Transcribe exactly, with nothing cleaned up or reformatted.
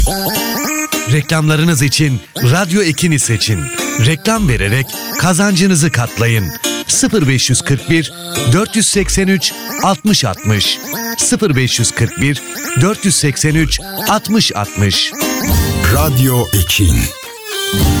Reklamlarınız için Radyo Ekin'i seçin. Reklam vererek kazancınızı katlayın. sıfır beş kırk bir dört seksen üç altmış altmış sıfır beş kırk bir dört seksen üç altmış altmış. Radyo Ekin.